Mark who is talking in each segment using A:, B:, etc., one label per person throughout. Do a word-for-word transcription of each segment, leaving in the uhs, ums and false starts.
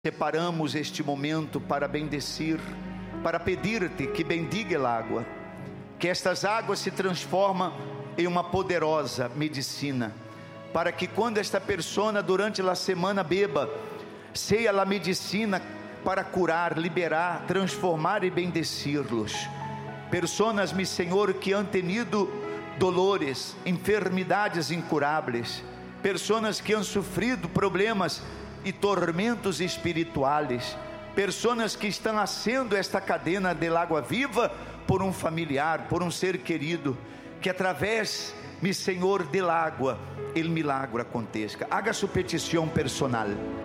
A: Separamos este momento para bendecir, para pedir-te que bendiga a água, que estas águas se transformem em uma poderosa medicina, para que quando esta pessoa durante a semana beba, seja a medicina para curar, liberar, transformar e bendecir-los. Personas, mi Senhor, que han tenido dolores, enfermidades incuráveis, personas que han sofrido problemas e tormentos espirituais, pessoas que estão haciendo esta cadena de água viva por um familiar, por um ser querido, que através, mi Senhor, de água, o milagre aconteça. Haga sua petição personal.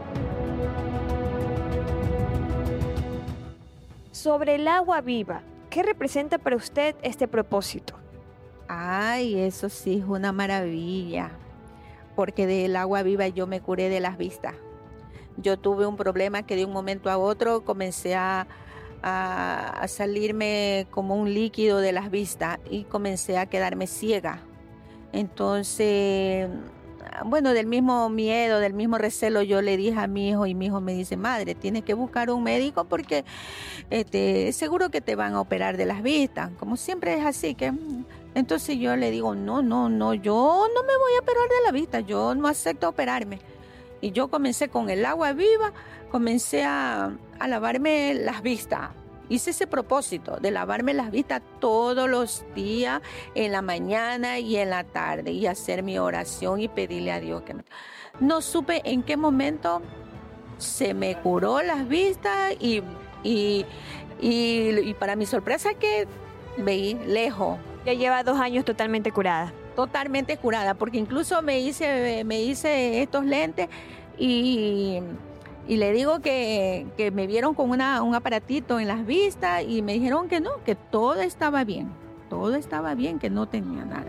B: Sobre el agua viva, ¿qué representa para usted este propósito?
C: Ay, eso sí es una maravilla, porque del agua viva yo me curé de las vistas. Yo tuve un problema que de un momento a otro comencé a, a, a salirme como un líquido de las vistas y comencé a quedarme ciega. Entonces, bueno, del mismo miedo, del mismo recelo, yo le dije a mi hijo y mi hijo me dice: madre, tienes que buscar un médico porque este, seguro que te van a operar de las vistas. Como siempre es así que... Entonces yo le digo: no, no, no, yo no me voy a operar de la vista, yo no acepto operarme. Y yo comencé con el agua viva, comencé a, a lavarme las vistas. Hice ese propósito de lavarme las vistas todos los días, en la mañana y en la tarde, y hacer mi oración y pedirle a Dios que me... No supe en qué momento se me curó las vistas y, y, y, y para mi sorpresa que veí lejos.
B: Ya lleva dos años totalmente curada.
C: Totalmente curada, porque incluso me hice, me hice estos lentes y, y le digo que, que me vieron con una, un aparatito en las vistas y me dijeron que no, que todo estaba bien, todo estaba bien, que no tenía nada.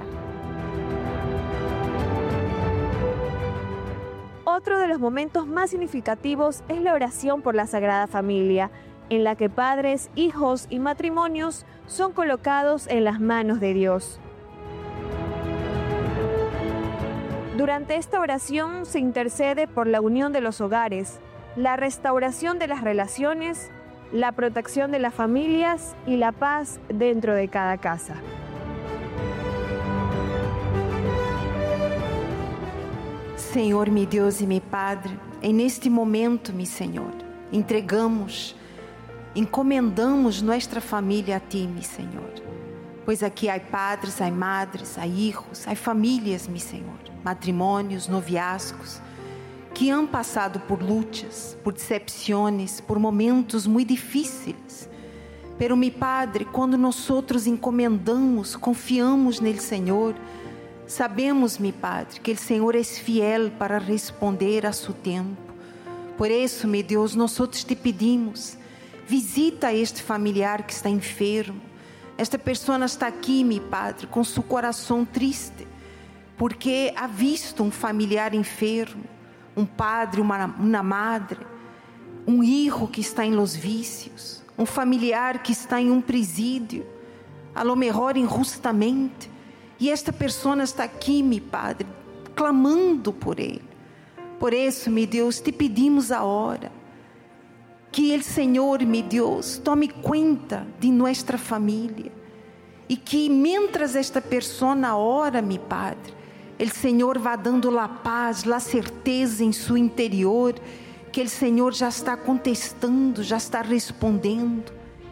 B: Otro de los momentos más significativos es la oración por la Sagrada Familia, en la que padres, hijos y matrimonios son colocados en las manos de Dios. Durante esta oración se intercede por la unión de los hogares, la restauración de las relaciones, la protección de las familias y la paz dentro de cada casa.
D: Senhor, mi Deus e mi Padre, en este momento, mi Senhor, entregamos, encomendamos nuestra família a Ti, mi Senhor. Pois aqui há padres, há madres, há hijos, há famílias, mi Senhor, matrimônios, noviazgos, que han passado por lutas, por decepções, por momentos muito difíceis. Pero, mi Padre, quando nós outros encomendamos, confiamos nele, Senhor, sabemos, mi Padre, que o Senhor é fiel para responder a seu tempo. Por isso, meu Deus, nós outros te pedimos, visita este familiar que está enfermo. Esta pessoa está aqui, mi Padre, com seu coração triste, porque ha visto um familiar enfermo, um padre, uma, uma madre, um hijo que está em los vícios, um familiar que está em um presídio, a lo mejor injustamente, e esta pessoa está aqui, mi Padre, clamando por ele. Por isso, mi Deus, te pedimos agora, que o Senhor, mi Deus, tome conta de nossa família e que, mientras esta pessoa ora, mi Padre, o Senhor vá dando a paz, a certeza em seu interior, que o Senhor já está contestando, já está respondendo.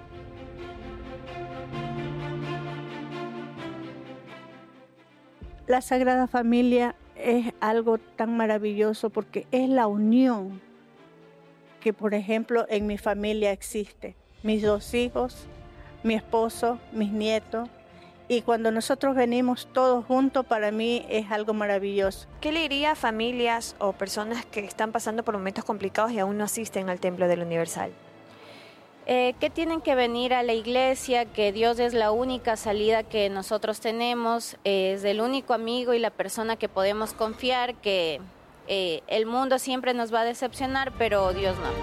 C: La Sagrada Familia es algo tan maravilloso porque es la unión que, por ejemplo, en mi familia existe. Mis dos hijos, mi esposo, mis nietos. Y cuando nosotros venimos todos juntos, para mí es algo maravilloso.
B: ¿Qué le diría a familias o personas que están pasando por momentos complicados y aún no asisten al Templo del Universal?
E: Eh, que tienen que venir a la iglesia, que Dios es la única salida que nosotros tenemos, es el único amigo y la persona que podemos confiar, que eh, el mundo siempre nos va a decepcionar, pero Dios no.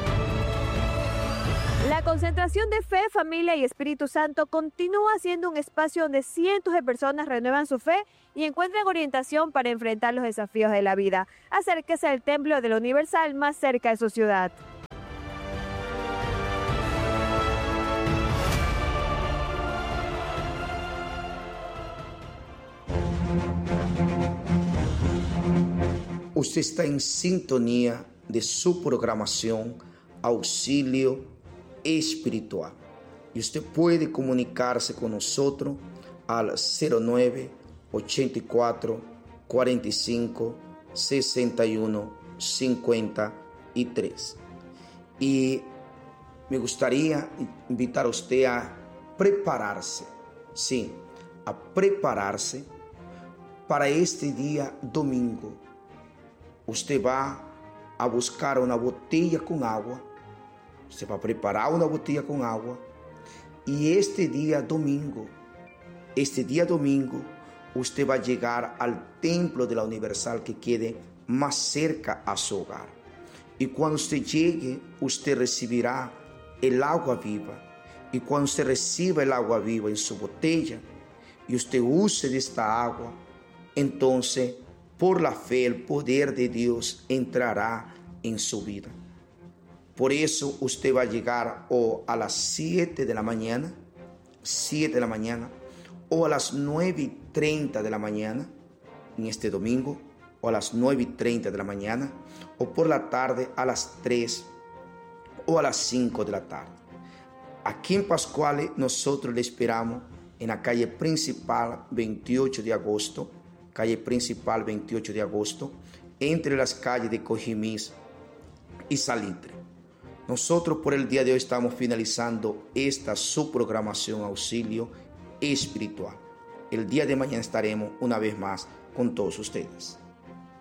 B: La concentración de fe, familia y Espíritu Santo continúa siendo un espacio donde cientos de personas renuevan su fe y encuentran orientación para enfrentar los desafíos de la vida. Acérquese al Templo del Universal más cerca de su ciudad.
F: Usted está en sintonía de su programación Auxilio Espiritual. Y usted puede comunicarse con nosotros al cero nueve, ochenta y cuatro, cuarenta y cinco, sesenta y uno, cincuenta y tres. Y me gustaría invitar a usted a prepararse, sí, a prepararse para este día domingo. Usted va a buscar una botella con agua, usted va a preparar una botella con agua, y este día domingo, este día domingo, usted va a llegar al templo de la Universal que quede más cerca a su hogar. Y cuando usted llegue, usted recibirá el agua viva. Y cuando usted reciba el agua viva en su botella y usted use de esta agua, entonces por la fe el poder de Dios entrará en su vida. Por eso usted va a llegar o a las siete de la mañana, siete de la mañana, o a las nueve y treinta de la mañana en este domingo, o a las nueve y treinta de la mañana, o por la tarde a las tres o a las cinco de la tarde. Aquí en Pascuales nosotros le esperamos en la calle principal veintiocho de agosto, calle principal veintiocho de agosto, entre las calles de Cojimis y Salitre. Nosotros por el día de hoy estamos finalizando esta su programación Auxilio Espiritual. El día de mañana estaremos una vez más con todos ustedes.